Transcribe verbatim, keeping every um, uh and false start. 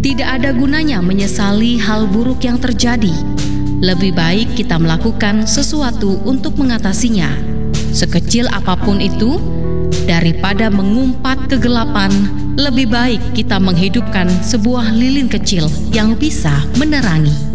Tidak ada gunanya menyesali hal buruk yang terjadi. Lebih baik kita melakukan sesuatu untuk mengatasinya, sekecil apapun itu. Daripada mengumpat kegelapan, lebih baik kita menghidupkan sebuah lilin kecil yang bisa menerangi.